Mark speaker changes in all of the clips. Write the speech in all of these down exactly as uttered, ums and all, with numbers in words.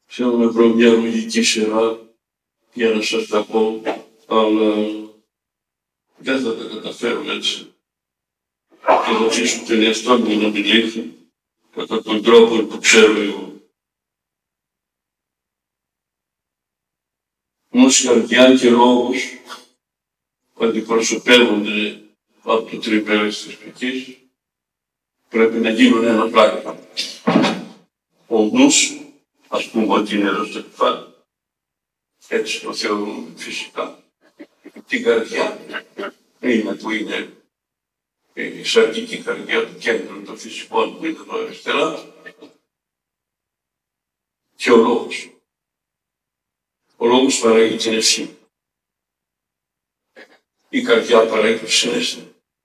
Speaker 1: Θέλω να βρω μια λογική σειρά για να σας τα πω, αλλά δεν θα τα καταφέρω έτσι. Και θα αφήσω τον εαυτό μου να μιλήσει κατά τον τρόπο που ξέρω εγώ. Όμως καρδιά και λόγος που αντιπροσωπεύονται από το τρίπερες της πικής πρέπει να γίνουν ένα πράγμα. Ο νους, ας πούμε ότι είναι εδώ στο κεφάλι, έτσι το θεωρούμε φυσικά. Την καρδιά είναι που είναι η σαρκική καρδιά του κέντρου των φυσικών που είναι εδώ αριστερά και ο λόγος. Ο λόγος παράγει την ευχή. Η καρδιά παράγει το συναίσθημα.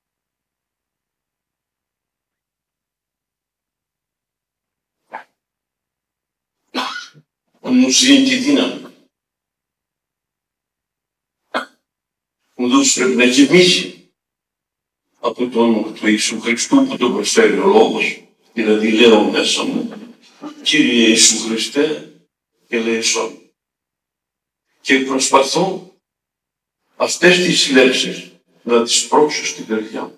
Speaker 1: Ο νους δίνει τη δύναμη. Ο νους πρέπει να γεμίσει από το όνομα του Ιησού Χριστού που τον προσφέρει ο λόγος. Δηλαδή λέω μέσα μου, Κύριε Ιησού Χριστέ, και ελέησόν. Και προσπαθώ αυτές τις λέξεις να τις πρόξω στην καρδιά μου.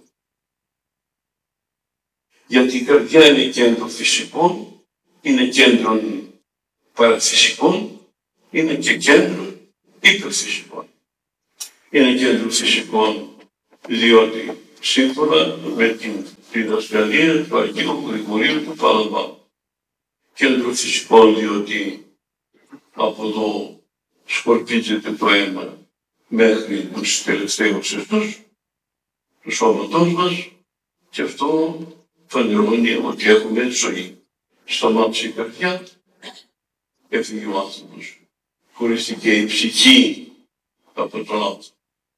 Speaker 1: Γιατί η καρδιά είναι κέντρο φυσικών, είναι κέντρο παραφυσικών, είναι και κέντρο υπερφυσικών. Είναι κέντρο φυσικών διότι σύμφωνα με την διδασκαλία του Αγίου Γρηγορίου του Παλαμά. Κέντρο φυσικών διότι από εδώ σκορπίζεται το αίμα μέχρι τους τελευταίους ιστούς του σώματός μας και αυτό φανερώνει ότι έχουμε ζωή. Σταμάτησε η καρδιά, έφυγε ο άνθρωπος. Χωρίστηκε η ψυχή από τον άνθρωπο.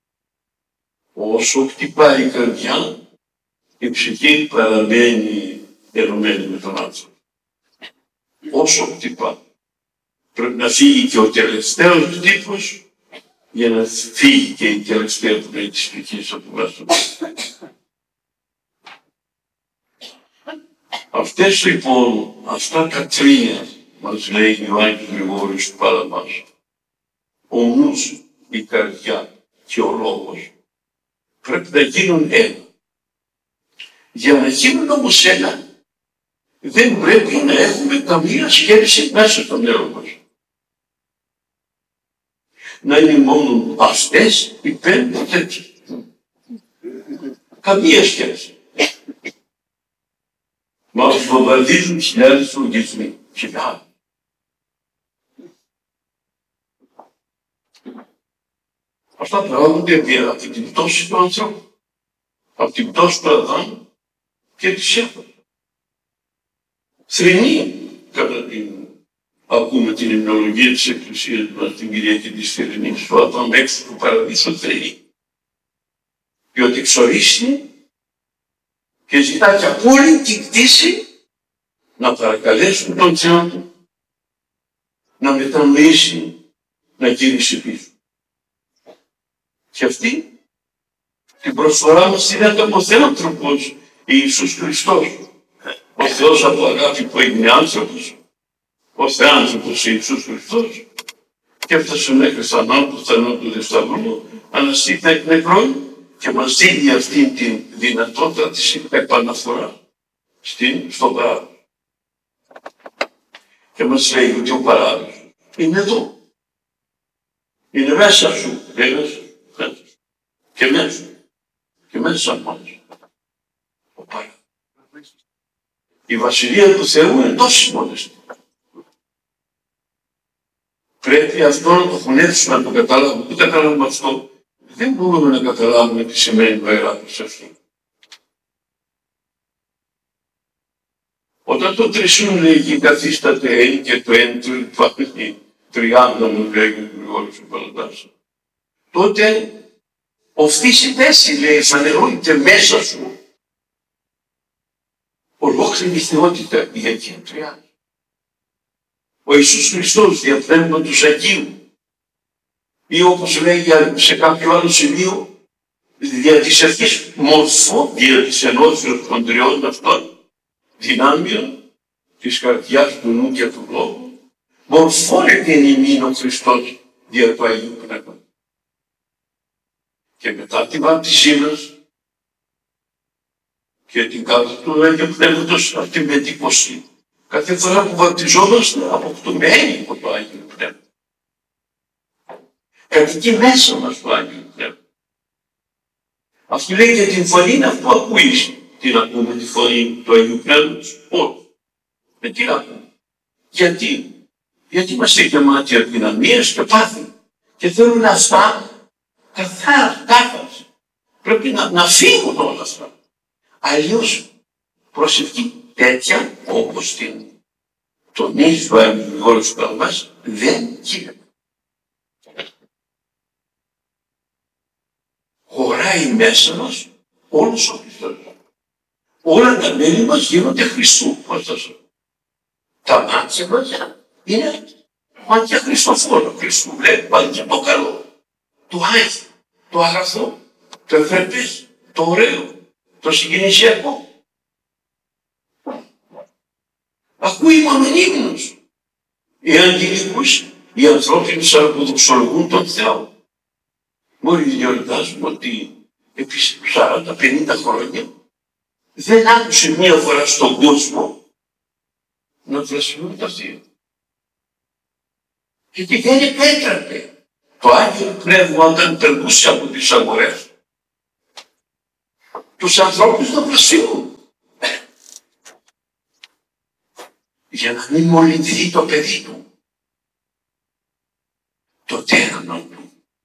Speaker 1: Όσο χτυπάει η καρδιά, η ψυχή παραμένει ενωμένη με τον άνθρωπο. Όσο χτυπάει. Πρέπει να φύγει και ο τελευταίος τύπος για να φύγει και η τελευταία που λέει της ψυχής από μέσα. Αυτές λοιπόν, αυτά τα τρία μας λέει ο Άγιος Γρηγόριος του Παλαμάς. Ο νους, η καρδιά και ο λόγος πρέπει να γίνουν ένα. Για να γίνουν όμως ένα, δεν πρέπει να έχουμε καμία σκέψη μέσα στο μυαλό μας. Να είναι μόνο αυτές οι πέντε τέτοιες. Καμία σκέψη. Μας βομβαρδίζουν χιλιάδες λογισμοί. Χιλιάδες. Αυτά προέρχονται από την πτώση του ανθρώπου. Από την πτώση του Αδάμ και της Εύα. Θρηνεί κατά την ακούμε την υμνολογία της Εκκλησίας μας την Κυριακή της Θρηνής, ο Αδάμ έξω του παραδείσου θρηνεί. Διότι εξορίστη και ζητά και από όλη την κτήση να παρακαλέσουν τον Θεό του να μετανοήσει, να γυρίσει πίσω. Και αυτή την προσφορά μας την έκανε ο Θεότροπος Ιησούς Χριστός. Ο Θεός από αγάπη που έγινε άνθρωπος, ο Θεάνθρωπος Ιησούς Χριστός και έφτασε μέχρι θανάτου, θανάτου δε σταυρού, αναστήθηκε εκ νεκρών και μας δίνει αυτή τη δυνατότητα της επαναφορά στην, στον παράδεισο. Και μας λέει ότι ο παράδεισος είναι εδώ. Είναι μέσα σου, μέσα, μέσα και μέσα και μέσα μας. Ο παράδεισος. Η Βασιλεία του Θεού είναι τόση μόνες. Πρέπει αυτό να το χωνεύσουμε, να το καταλάβουμε. Πού καταλάβουμε αυτό. Δεν μπορούμε να καταλάβουμε τι σημαίνει ο Εράτος αυτή. Όταν το τρισούν λέγει καθίσταται εν και το εν του υπάρχει τριάντα μου λέγει ο Γρηγόριος ο Παλατάς. Τότε οφθής η θέση λέει φανερώνεται μέσα σου ολόκληρη θεότητα η Αγία Τριάδα. Ο Ιησούς Χριστός δια πνεύματος Αγίου ή όπως λέει σε κάποιο άλλο σημείο δια της αρχής μορφό, δια της ενώσεως των τριών αυτών δυνάμεων της καρδιάς, του νου και του λόγου μορφώνεται εν ημίν ο Χριστός δια του Αγίου Πνεύματος. Και μετά την βάπτισή μας και την κάτω του Αγίου Πνεύματος από την Πεντηκοστή. Κάθε φορά που βαπτιζόμαστε αποκτούμε έλεγχο το Άγιο Πνεύμα. Κατοικεί μέσα μας το Άγιο Πνεύμα. Αυτό λέει και την φωνή αυτού ακούεις. Τι να πούμε τη φωνή του Αγίου Πνεύματος? Όχι. Με τι να πούμε? Γιατί? Γιατί είμαστε γεμάτοι αδυναμίες και πάθη. Και θέλουν αυτά καθαρά, κάθαρση. Πρέπει να, να φύγουν όλα αυτά. Αλλιώς προσευχή τέτοια όπως την τονίζει ο Άγιος Γρηγόριος Παλαμάς δεν γίνεται. Χωράει μέσα μας όλος ο Χριστός. Όλα τα μέλη μας γίνονται Χριστού. Πώς θα σου. Τα μάτια μας είναι μάτια Χριστοφόρου. Χριστού βλέπει πάντα το καλό, το άγιο, το αγαθό, το ευπρεπές, το ωραίο, το συγκινησιακό. Ακούει μόνο ύμνους. Οι αγγελικούς, οι ανθρώπινοι σαν που δοξολογούν τον Θεό. Μπορεί να γιορτάζουμε ότι επί σαράντα πενήντα χρόνια δεν άκουσε μία φορά στον κόσμο να βλασφημούν τα Θεία. Γιατί δεν επέτρεπε το Άγιο Πνεύμα όταν περνούσε από τις αγορές τους ανθρώπους να βλασφημούν. Για να μην μολυνθεί το παιδί του, το τέχνο του.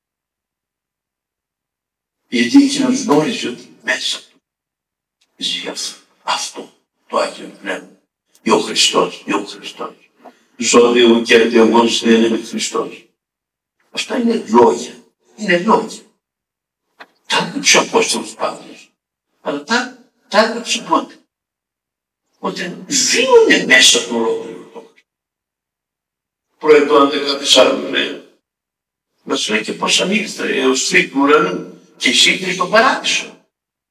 Speaker 1: Γιατί εκείνος γνώριζε ότι μέσα του ζει αυτό το Άγιο Πνεύμα. Ή ο Χριστός, ή ο Χριστός. Ζώδιο και αντιογόνος δεν είναι Χριστός. Αυτά είναι λόγια. Είναι λόγια. Τα έγραψε ο Απόστολος Παύλος. Αλλά τα, τα έγραψε πότε? Όταν ζούνε μέσα του ολόκληρου τόπο. Προετών δεκατεσσάρων νέων. Μας λέει και πώς ανήλθε έως τρίτου ουρανού και εισήγγειλε τον παράδεισο.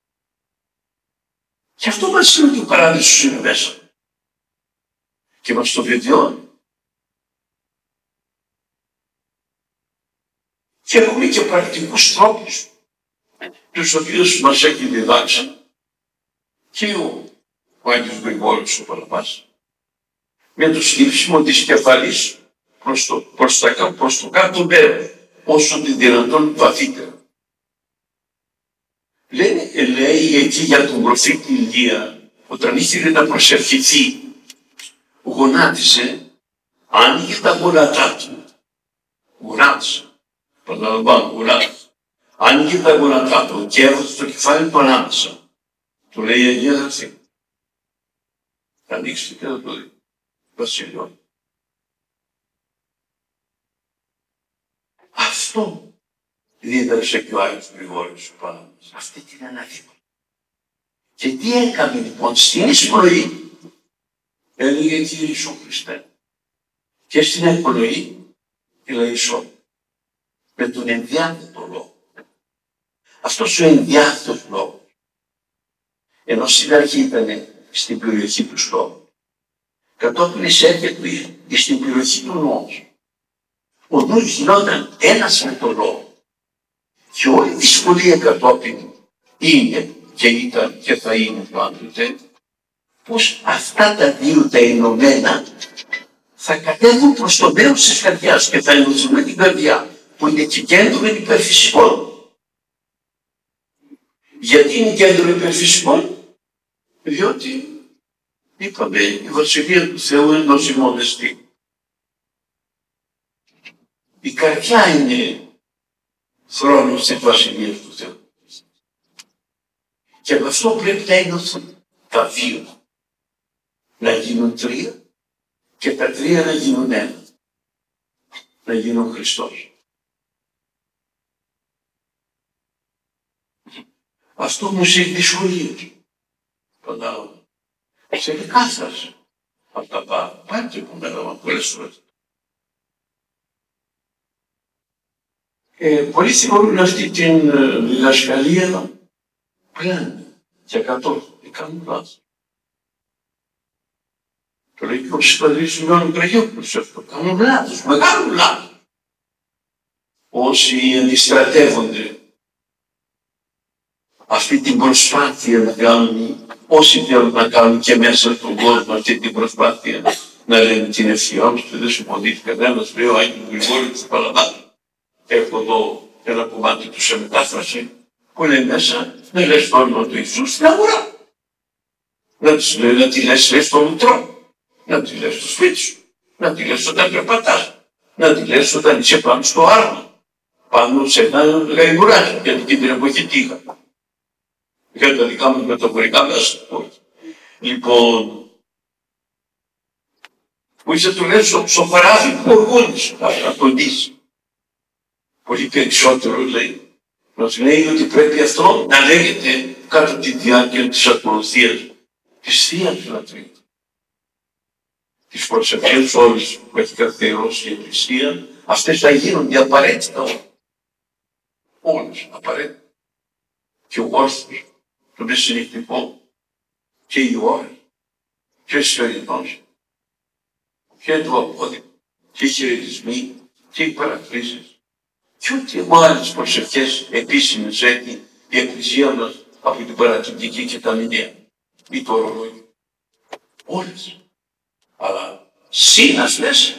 Speaker 1: Και αυτό μας λέει ότι ο παράδεισος είναι μέσα. Και μας το βεβαιώνει. Και έχουμε και πρακτικούς τρόπους, τους οποίους μας έχει διδάξει και ο, ο Άγιος Γρηγόριος ο Παλαμάς, με το στύψιμο της κεφαλής προς το, προς τα, προς το κάτω μέρος, όσο τη δυνατόν βαθύτερα. Λέει, λέει εκεί για τον προφήτη Ηλία, όταν ήθελε να προσευχηθεί, γονάτισε, άνοιγε τα γόνατά του. Γονάτισε. Παραλαμβάνω, γονάτισε. Άνοιγε τα γόνατά του και έβαζε το κεφάλι του ανάμεσα. Του λέει η Αγία Γραφή. Ανοίξτε και θα το δει. Βασιλιών. Αυτό δίδαξε και ο Άγιος Γρηγόριος ο Παλαμάς. Αυτή την αναδείγμα. Και τι έκανε λοιπόν στην εισπνοή? Έλεγε Κύριε Ιησού Χριστέ. Και στην εκπνοή ελεησόν. Με τον ενδιάθετο λόγο. Αυτός ο ενδιάθετος λόγος, ενώ στην αρχή ήταν στην περιοχή του στόχου, κατόπιν εισέρχεται στην περιοχή του νόμου. Ο νους γινόταν ένας με τον λόγο. Και όλη η δυσκολία κατόπιν είναι και ήταν και θα είναι πάντοτε, πως αυτά τα δύο τα ενωμένα θα κατέβουν προς το μέρος της καρδιάς και θα ενωθούν με την καρδιά, που είναι και κέντρο υπερφυσικών. Γιατί είναι κέντρο υπερφυσικών? Διότι είπαμε η Βασιλεία του Θεού ενός ημώνεστη. Η καρδιά είναι θρόνος της Βασιλείας του Θεού. Και με αυτό πρέπει να ενωθούν τα δύο. Να γίνουν τρία και τα τρία να γίνουν ένα. Να γίνουν ο Χριστός. Αυτό όμως έχει δυσκολίες. Κατάλαβα. Σε δικάσταση. Από τα πάντα που με έλαβαν πολλές φορές. Ε, πολλοί θεωρούν αυτή την ε, διδασκαλία πλάνη και κατόρθωτη. Κάνουν λάθος. Το λέει και ο Συμπατρής Σημειώνου Κραγιόπουλος αυτό. Κάνουν λάθος, μεγάλο λάθος. Όσοι αντιστρατεύονται αυτή την προσπάθεια να κάνουν, όσοι θέλουν να κάνουν και μέσα στον κόσμο αυτή την προσπάθεια να λένε την ευθεία τους, δεν συμφωνεί κανένας, λέει ο Άγγελος Γρηγόρης του Παλαμάτου. Έχω εδώ ένα κομμάτι του σε μετάφραση που λέει μέσα να λες το όνομα του Ιησού στην αγορά. Να, τις, να τη λες, λες στο μητρό, να τη λες στο σπίτι σου, να τη λες όταν περπατάς, να τη λες όταν είσαι πάνω στο άρμα, πάνω σε ένα γαϊδουράκι, γιατί και την εποχή τι είχα. Είχα τα δικά μου μεταφορικά μέσα. Λοιπόν, που είσαι του λες στο παράδειγμα του οργώνης, να τον δεις. Πολύ περισσότερο λέει. Μας λέει ότι πρέπει αυτό να λέγεται κατά τη διάρκεια της ακολουθίας της Θείας Λατρείας. Τις προσευχές όλες που έχει καθιερώσει η Εκκλησία, αυτές θα γίνονται απαραίτητα. Όλες απαραίτητα. Και ο όρθος, το μεσηνυχτικό, και η ώρα, και ο σιωρινός, και το απόδειγμα, και οι χαιρετισμοί, και οι παρακρίσεις. Και ό,τι άλλες προσευχές επίσημες έχει η Εκκλησία μας από την παρατηρητική και τα μηνύα ή το ορολόγιο. Όλες. Αλλά σύνας λες,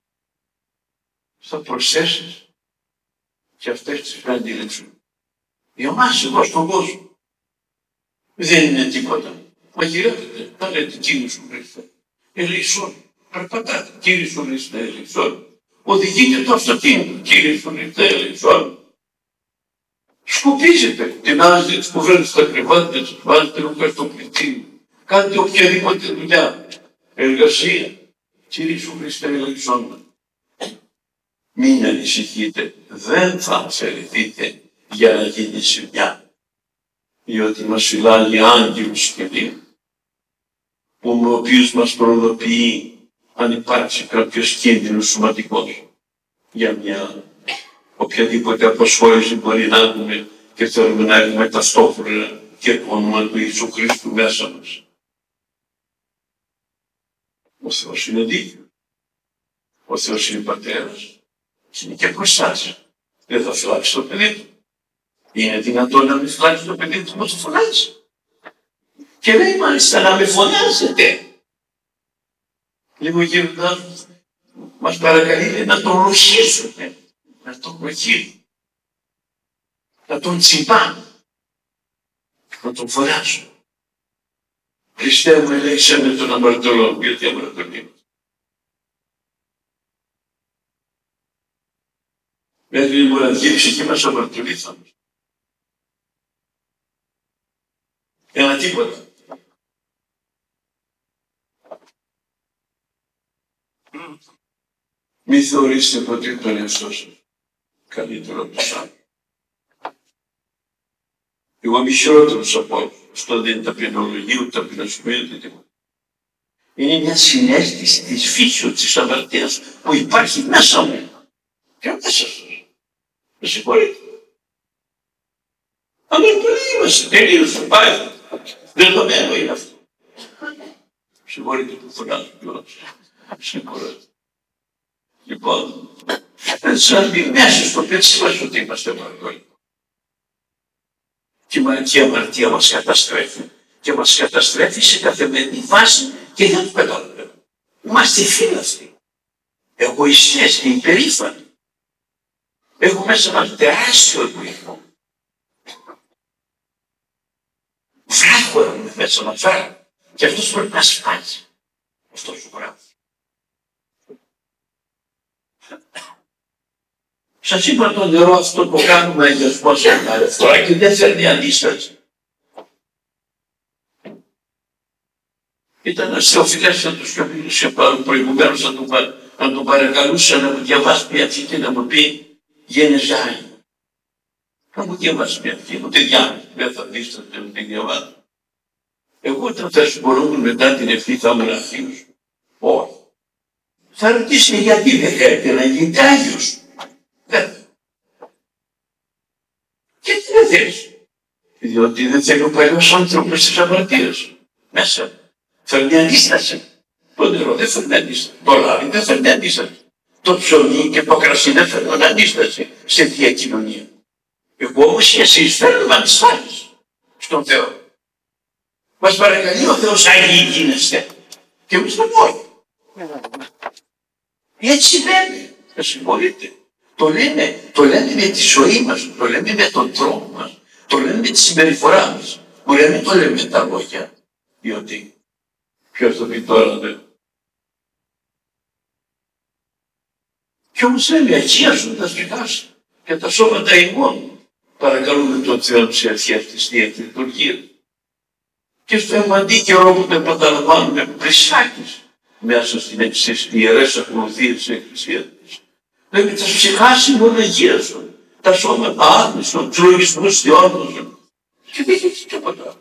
Speaker 1: θα προσθέσεις και αυτές τις να αντιληφθούν. Για εμάς εδώ στον κόσμο δεν είναι τίποτα. Μαγειρεύετε, τα λέτε Κύριε σου Χριστέ, ελεησόν, περπατάτε Κύριε σου Χριστέ, ελεησόν. Οδηγείτε το αυτοκίνητο, Κύριε σου Χριστέ, ελεησόν. Σκουπίζετε, τεινάζετε τις κουβέρνες στα κρεβάτια, τις βάζετε ρούχα στο πλυντήριο. Κάντε οποιαδήποτε δουλειά, εργασία. Κύριε σου Χριστέ, ελεησόν. Μην ανησυχείτε, δεν θα αφαιρεθείτε για να γίνει ζημιά. Διότι μας φυλάει άγγελος και λίγο, που με ο οποίος μας προδοποιεί αν υπάρξει κάποιος κίνδυνος σωματικός για μια οποιαδήποτε αποσχόληση μπορεί να έχουμε και θέλουμε να έχουμε ταυτόχρονα και το όνομα του Ιησού Χριστού μέσα μας. Ο Θεός είναι δίκαιος. Ο Θεός είναι πατέρας και είναι και προστάτης. Δεν θα φυλάξει το παιδί του. Είναι δυνατόν να μην φυλάξει το παιδί του, να το φωνάζει. Και λέει μάλιστα να με φωνάζετε. Λίγο γέροντας μας παρακαλεί να τον ροχίσουμε, να τον ροχίσουμε, να τον τσιμπάμε, να τον φωνάζουμε. Χριστέ μου, ελέησέ με τον αμαρτωλό, γιατί αμαρτωλή. Μέχρι η μοναδική ψυχή μας αμαρτωλή θα μας. Ένα τίποτα. Μη θεωρήσετε ποτέ τον εαυτό σας καλύτερο από τους άλλους. Εγώ είμαι χειρότερος από όλους. Αυτό δεν είναι ταπεινολογία, ούτε ταπεινοσημεία, ούτε τίποτα. Είναι μια συνέστηση της φύσεως της αμαρτίας που υπάρχει μέσα μου. Και μέσα σας. Με συγχωρείτε. Αμαρτωλοί είμαστε, τελείως, πάει. Δεδομένο είναι αυτό. Συγχωρείτε που φωνάζω κιόλας. Συγχωρείτε. Λοιπόν, σαν μπει μέσα στο πέτσι μας ότι είμαστε αμαρτωλοί. Και η αμαρτία μας καταστρέφει. Και μας καταστρέφει σε καθημερινή βάση και δεν το πετώνουμε. Είμαστε φύλαυτοι. Εγωιστές και υπερήφανοι. Έχουμε μέσα μας τεράστιο εγωισμό. Βράχο έχουμε μέσα μας, βράχο. Και αυτός πρέπει να σπάσει. Αυτός ο βράχος. Σας είπα το νερό αυτό το κάνουμε για σπάσιο μέρες τώρα και δεν φέρνει αντίσταση. Ήταν ένας θεοφιλές να τους καμπίνουσε προηγουμένως να τον, να τον παρακαλούσε να μου διαβάσει μια αρχή και να μου πει γένεσαι Άγιο. Να μου διαβάσει μια αρχή, μου τη διάβασε, δεν θα δεις να την διαβάσει. Εγώ όταν θα σου μπορούμε μετά την ευχή θα ήμουν Αγίος. Όχι. Θα ρωτήσει γιατί δεν θέλετε να γίνετε Άγιος. Δεν. Γιατί δεν θέλεις. Διότι δεν θέλει ο παλιός άνθρωπος της αμαρτίας. Μέσα. Θέλει μια αντίσταση. Το νερό δεν φέρνει αντίσταση. Το λάδι δεν φέρνει αντίσταση. Το ψωμί και το κρασί δεν φέρνουν αντίσταση σε διακοινωνία. Εγώ όμως και εσείς φέρνουμε αντιστάσεις στον Θεό. Μας παρακαλεί ο Θεός Άγιοι γίνεστε. Και εμείς δεν μπορούμε. Έτσι λένε. Με συγχωρείτε. Το λένε, το λένε με τη ζωή μας, το λένε με τον τρόπο μας, το λένε με τη συμπεριφορά μας. Μπορεί να μην το λέμε με τα λόγια. Διότι ποιος το πει τώρα δε. Κι όμως λέμε αγίασον τα σπιτά και τα σώματα ημών. Παρακαλούμε τον Θεό σε αρχές της Θείας Λειτουργίας. Και στο εμαντίκαιρο που το επαναλαμβάνουμε πλησάκης μέσα στις ιερές ακολουθίες της Εκκλησίας της. Λέμε τα ψυχάσιμον αγίασον, τα σώματα άρνησον, τους λογισμούς διόρνωσον. Και δεν έχει τίποτα.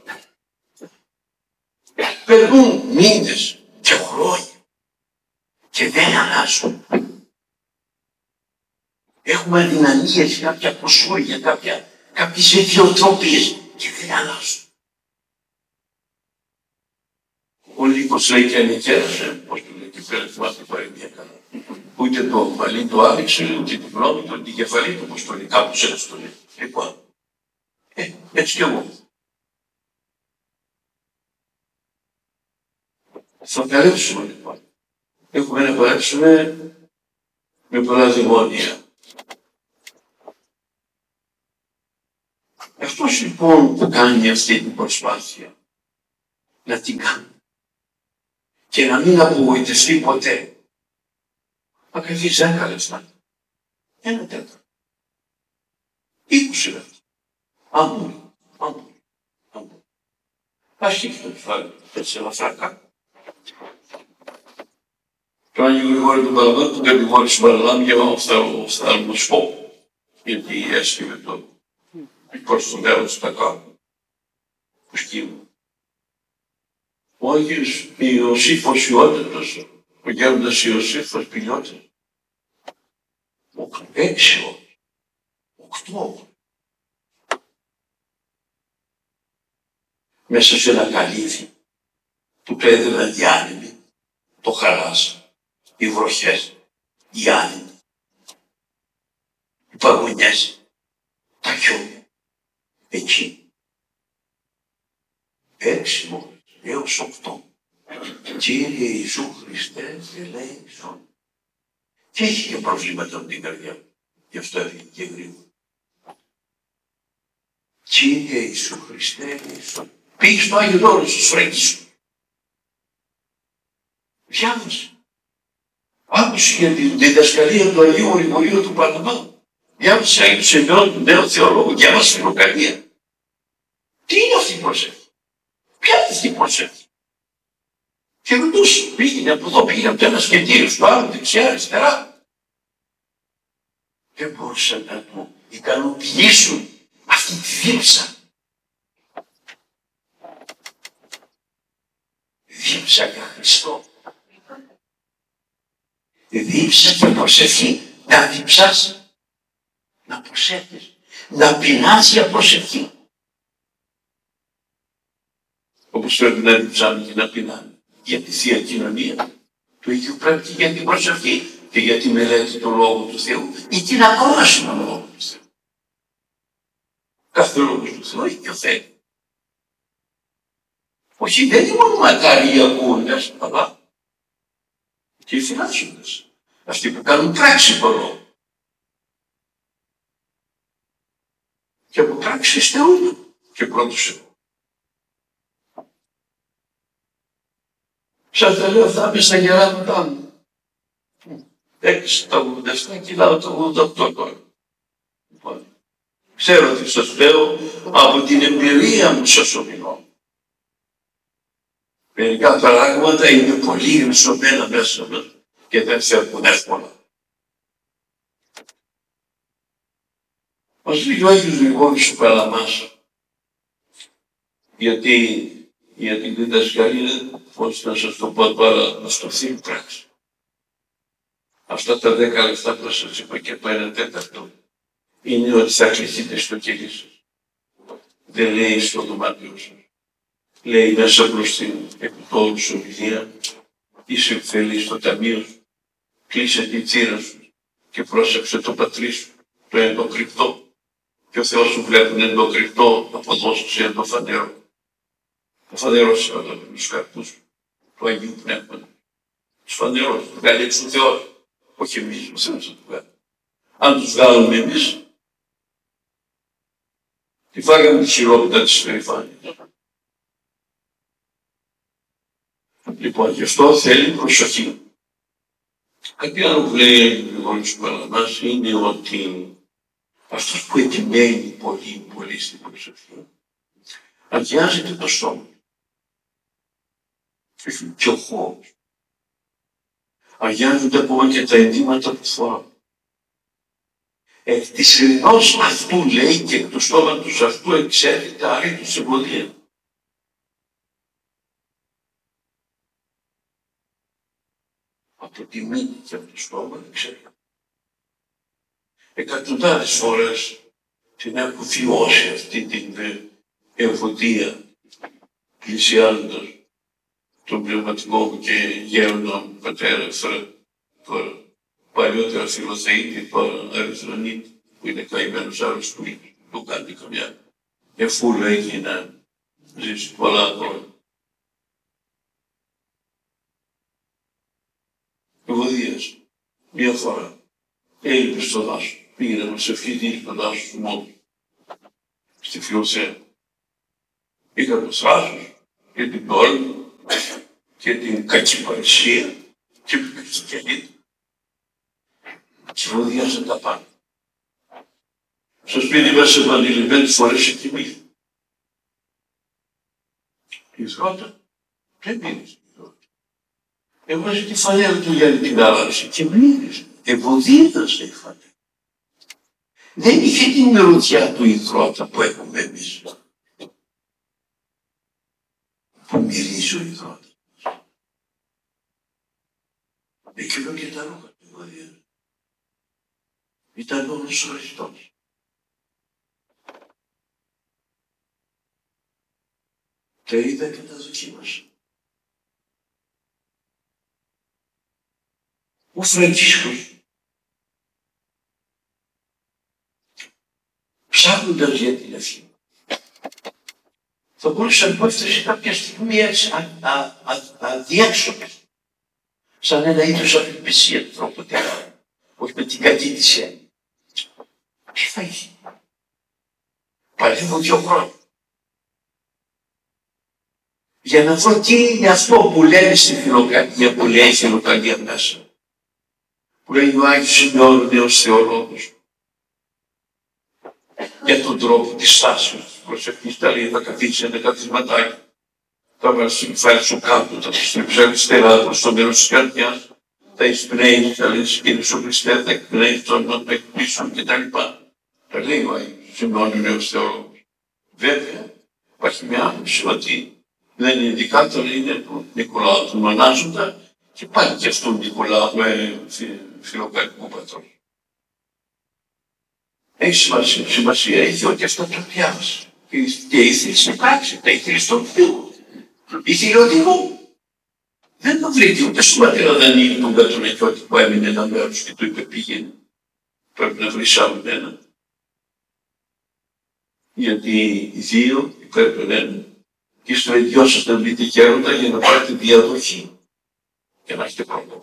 Speaker 1: Περνούν μήνες και χρόνια και δεν αλλάζουν. Έχουμε αδυναμίες, κάποια κουσούρια, κάποια, κάποιες ιδιοτροπίες και δεν αλλάζουν. Ο Λύκος λέει και ανεκέρασε, πώς το λέει και πέρα θυμάστε παρεμία καλά. Ούτε το μαλλί το άδειξε, ούτε την γνώμη του, ούτε την κεφαλή του, όπως το λέει, κάπως έτσι το λέει. Λοιπόν, ε, έτσι κι εγώ. Θα παλέψουμε λοιπόν. Έχουμε να παλέψουμε με πολλά δαιμόνια. Αυτός λοιπόν που κάνει αυτή την προσπάθεια να την κάνει και να μην απογοητευτεί ποτέ, να καθίσει δέκα λεπτά, ένα τέταρτο, είκοσι λεπτά, αν μπορεί, αν μπορεί, αν μπορεί. Ας χύχει το κεφάλι, έτσι ελαφρά κάτω. Το Άγιο Γρηγόρη του Παραδότου, το Γρηγόρη του Παραδάμ, και εγώ θα αρμοσπώ, γιατί έσκυβε το προς το μέρος του τα κάτω, του σκύβου. Ο Άγιος Ιωσήφ ο Σιώτατος, ο γέροντας Ιωσήφ ο Σπηλιώτης, έξι ώρες, οκτώ, μέσα σε ένα καλύβι που το έδαιναν οι άνεμοι, το χαράσα, οι βροχές, οι άνεμοι, οι παγωνιές, τα χιόνια, εκεί. Έξι ώρες έως οκτώ. Κύριε Ιησού Χριστέ, ελέησον. Και έχει και προβλήματα με την καρδιά μου. Γι' αυτό έφυγε και γρήγορα. Κύριε Ιησού Χριστέ, ελέησον. Πήγε στο Άγιο Δώρο στους φρέγγις σου. Διάβασε. Άκουσε για τη διδασκαλία του Αγίου Γρηγορίου του Παλαμά. Διάβασε Άγιο Σεμιών, του νέου θεολόγου, διάβασε Φιλοκαρδία. Τι είναι αυτή η προσευχή? Ποια είναι αυτή η προσευχή? Και ρωτούσε, πήγαινε από εδώ, πήγαινε από το ένα σκετήριο στο άλλο, δεξιά, αριστερά. Δεν μπορούσαν να του ικανοποιήσουν αυτή τη δίψα. Δίψα για Χριστό. Δίψα και προσευχή. Να διψάς, να προσέχεις, να πεινάς για προσευχή. Όπως πρέπει να διψάμε και να πεινάμε για τη Θεία Κοινωνία, το ίδιο πρέπει και για την προσευχή και για τη μελέτη του Λόγου του Θεού ή την ακρόαση του Λόγου του Θεού. Κάθε Λόγος του Θεού έχει και ο Θεός. Όχι, δεν είναι μόνο μακάρι οι ακούοντες, αλλά και οι φυλάσσοντες. Αυτοί που κάνουν πράξη το Λόγο. Και από πράξεις Θεού και πρώτους εγώ. Σας τα λέω αυτά μες στα γεράματά μου. Έκλεισε τα ογδόντα επτά, κιλάω το ογδόντα οκτώ τώρα. Λοιπόν, ξέρω τι σας λέω, από την εμπειρία μου σας ομιλώ. Μερικά πράγματα είναι πολύ γρυσωμένα μέσα μας και δεν φεύγουν εύκολα. Μας λέει ο Άγιος Γρηγόρης ο Παλαμάς, γιατί για την διδασκαλία, πώς να σας το πω τώρα, να στοθεί πράξη. Αυτά τα δέκα λεπτά που σας είπα και το ένα τέταρτο, είναι ότι θα κληθείτε στο κελί σας. Δεν λέει στο δωμάτιο σας. Λέει μέσα προς την επιτόλου ομιλία, είσαι εμφελής στο ταμείο σου, κλείσε την θύρα σου και πρόσεξε το πατρί σου, το εντοκρυπτό. Και ο Θεός σου βλέπουν εντοκρυπτό, αποδώσει σε εντοφανερό. Θα φανερώσει όλα τους καρπούς του Αγίου Πνεύματος. Τους φανερώσει, τους βγάλει έξω ο Θεός. Όχι εμείς, ο Θεός θα του βγάλει. Αν τους βγάλουμε εμείς, τη φάγαμε τη χειρότητα της περηφάνειας. Λοιπόν, γι' αυτό θέλει προσοχή. Κάτι άλλο που λέει ο Γρηγόρης Παλαμάς είναι ότι αυτός που επιμένει πολύ, πολύ στην προσοχή, αγιάζεται το στόμα. Και ο χώρος. Αγιάζονται ακόμα και τα ενδύματα που φορά. Εκ της ειρηνός αυτού, λέει, και εκ του στόματος αυτού εξέρχεται αρήτως εμποδία. Από τη μύτη και από το στόμα εξέρχεται. Εκατοντάδες φορές την έχω βιώσει αυτή την ευωδία, πλησιάζοντας τον πνευματικό μου και γέροντα μου πατέρα, τώρα παλιότερα Φιλοθεήτη, τώρα Αριθρονίτη, που είναι καημένος άλλος που του κάνει καμιά εφούλα εκεί να ζήσει πολλά χρόνια. Ευωδίας, μία φορά, έλειπε στο δάσο, πήγε να μας ευχηθεί στο δάσο του μόνου, στη Φιλοθέα. Είχα το θράσος και την τόλμη και την κακή παρουσία και την χριστιανή και ευωδιάσαν τα πάντα. Στο σπίτι μας επανειλημμένες φορές εκοιμήθη. Η Θρότα δεν μίλησε. Έβαζε τη φανέλα του για την άραξη και μίλησε. Ευωδίαζε η φανέλα. Δεν είχε την μυρωδιά του η Θρότα που έχουμε εμείς. Που μυρίζει ο υδρότας. Εκείνο και τα ρούχα του ευωδίαζε. Ήταν όλος ο Χριστός. Τα είδα και τα δοκίμασα. Ο Φραντίσκος, ψάχνοντας για την ευχή, θα μπορούσε να έφτασε κάποια στιγμή έτσι αδιέξοδος, σαν ένα είδος απελπισία του τρόπου τελειώνει, όχι με την κατήτηση έννοια. Τι θα είχε. Παλεύω δύο χρόνια. Για να δω τι είναι αυτό που λένε στη Φιλοκαλία, που λέει η Φιλοκαλία μέσα. Που λέει ο Άγιος Σημειών, ο νέος θεολόγος. Για τον τρόπο της στάσεως, της προσευχής, τα λέει, θα καθίσει ένα καθισματάκι. Θα βάλει στο κεφάλι σου κάτω, θα το στρίψει αριστερά προς το μέρος της καρδιάς. Θα εισπνέει, θα λέει, Κύριε ο Χριστέ, θα εκπνέει το όνομα του εκπλήσεων κτλ. Τα λέει ο Άγιος Σημειών, ο νέος θεολόγος. Βέβαια, υπάρχει μια άποψη ότι δεν είναι ειδικά, είναι του Νικολάου του Μανάζοντα και πάλι και αυτόν Νικολάου ε, φιλοκαλικού πατρός. Έχει σημασία, σημασία έχει ότι αυτό το διάβασε και ήθελε στην πράξη, τα ήθελε στον Θεό. Ήθελε ότι εγώ δεν το βρήκε ούτε στον πατέρα Δανίλη τον Κατρονεκιώτη που έμεινε ένα μέρος και του είπε πήγαινε. Πρέπει να βρεις άλλον ένα. Γιατί οι δύο υπέρ τον ένα και στο ίδιο σας να βρείτε γέροντα για να πάρετε διαδοχή και να έχετε πρόβλημα.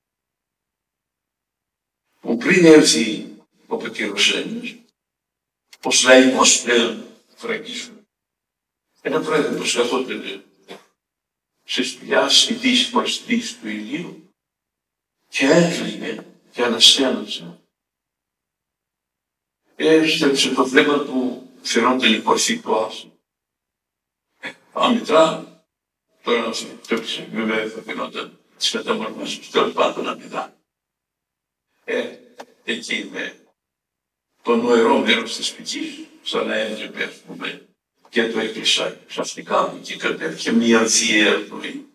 Speaker 1: Που πριν έρθει ο πατήρος Έλληνας, ως λαϊκός πλέον Φραγκίσου, ένα πρόεδρο που καθόταν σε σπηλιά στη δύση προς τη δύση του ηλίου και έκλειγε και αναστένωσε. Έστρεψε το βλέμμα του, φαινόταν η κορφή του άσου. Αμητρά, τώρα να σε επιτρέψει, βέβαια θα φαινόταν τις μεταμορφώσεις, τέλος πάντων αμητρά. Ε, εκεί με το νοερό μέρος της πηγής, σαν να έβλεπε, ας πούμε, και το έκλεισα ξαφνικά, εκεί κατέβηκε μια θεία πνοή,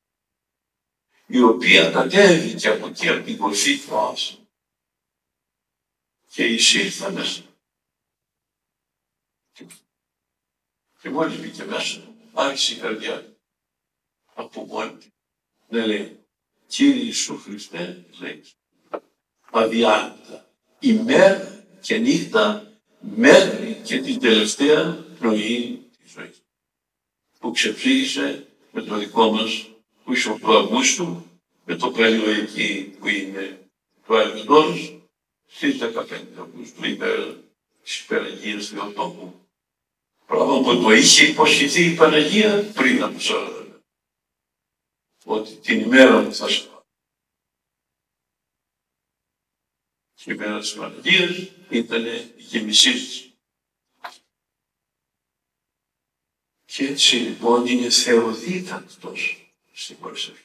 Speaker 1: η οποία κατέβηκε από εκεί από την κορφή του άσου και εισήλθα μέσα. Και μόλις μπήκε μέσα, άρχισε η καρδιά από μόνη του. Δεν λέει, Κύριε Ιησού Χριστέ, λέει, αδιάνυτα, ημέρα και νύχτα, μέχρι και την τελευταία πνοή της ζωής. Που ξεψήγησε με το δικό μας, που είσαι οκτώ Αυγούστου, με το πρέλιο εκεί που είναι το Άγιος Νόρος, στις δεκαπέντε Αυγούστου, ημέρα της Παναγίας Θεοτόκου. Πράγμα που το είχε υποσχεθεί η Παναγία πριν από σαράντα μέρες. Ότι την ημέρα μου θα σε πάω. Η ημέρα της Παναγίας ήταν η γεμισή της. Και έτσι λοιπόν είναι θεοδίκακτος στην προσευχή.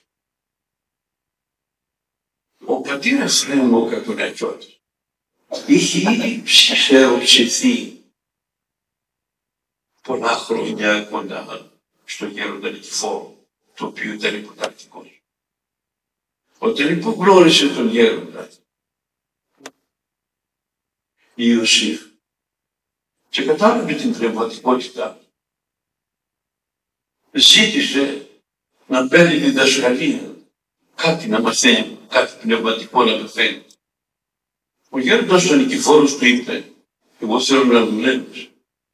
Speaker 1: Ο πατήρ Εφραίμ ο Κακονακιώτης είχε ήδη ψευξηθεί πολλά χρόνια κοντά στο γέροντα Νικηφόρο, το οποίο ήταν υποτακτικός. Όταν λοιπόν γνώρισε τον γέροντα Ιωσήφ και κατάλαβε την πνευματικότητά του, ζήτησε να παίρνει διδασκαλία, κάτι να μαθαίνει, κάτι πνευματικό να μαθαίνει. Ο γέροντας ο Νικηφόρος του είπε, εγώ θέλω να δουλεύεις,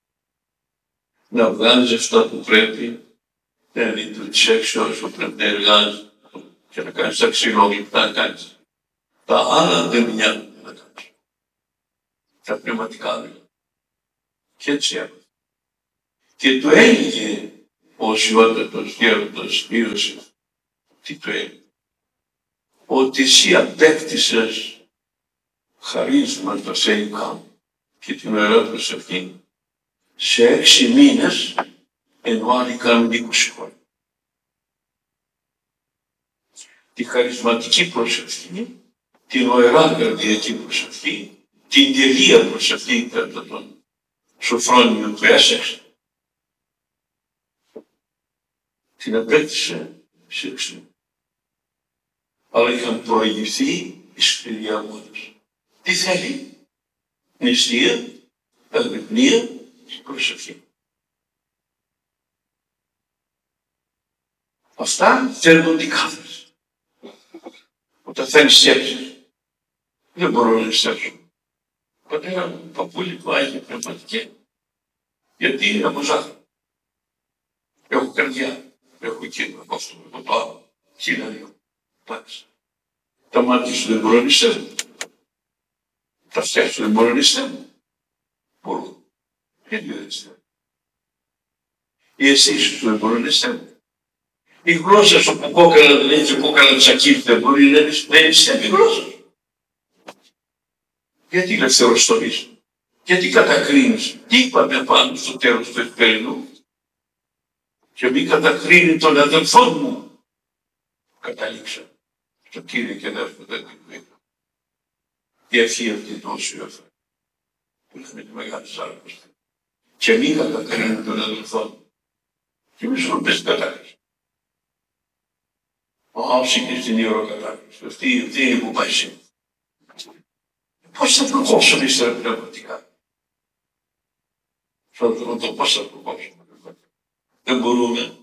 Speaker 1: να βγάζεις αυτά που πρέπει, να δει τις έξι ώρες που πρέπει να εργάζεις και να κάνεις τα ξυλόγλυπτα να κάνεις. Τα άλλα δεν με νοιάζουν να κάνεις. Τα πνευματικά δηλαδή. Και έτσι έπρεπε. Και το έλεγε ο σιώτατος γέροντας Ιωσήφ. Τι το έλεγε? Ότι εσύ απέκτησες χαρίσματα θεϊκά και την ωραία προσευχή σε έξι μήνες, ενώ άλλοι κάνουν είκοσι χρόνια. Τη χαρισματική προσευχή, την ωραία καρδιακή προσευχή, την τελεία προσευχή κατά τον Σοφρόνιο του Έσεξ, την απέκτησε σε έξι μήνες. Αλλά είχαν προηγηθεί οι σκληροί αγώνες. Τι θέλει? Νηστεία, αγρυπνία και προσευχή. Αυτά φέρνονται κάθεση. Όταν θέλει σκέψεις, δεν μπορώ να νηστέψω. Πατέρα μου, παππούλη που άγιο πνευματική, γιατί είναι από ζάχαρο. Έχω καρδιά, έχω εκείνο, έχω αυτό, έχω το άλλο, χίλια δύο. Εντάξει. Τα μάτια σου δεν μπορούν να νηστεύουν. Τα αυτιά σου δεν μπορούν να νηστεύουν. Μπορούν. Γιατί δεν νηστεύουν? Οι αισθήσεις σου δεν μπορούν να νηστεύουν. Η γλώσσα σου που κόκκαλα δεν έχει κόκκαλα τσακίρ, δεν μπορεί να νηστεύει η γλώσσα σου. Γιατί ελευθεροστολείς? Γιατί κατακρίνεις? Τι είπαμε πάνω στο τέλος του Ευκαιρινού? Και μη κατακρίνει τον αδελφό μου. Καταλήξα στο Κύριε και αδέλφο δεν την βρήκα. Η ευχή αυτή τόση έφερε. Που είχαμε τη μεγάλη σάρκωση. Και μη κατακρίνει τον αδελφό μου. Και μη σου πες κατάκριση. Άψη και στην ιεροκατάκριση. Αυτή, αυτή είναι που πάει σήμερα. Πώς θα προκόψουμε ύστερα πνευματικά? Θα το πώς θα προκόψουμε. Δεν μπορούμε.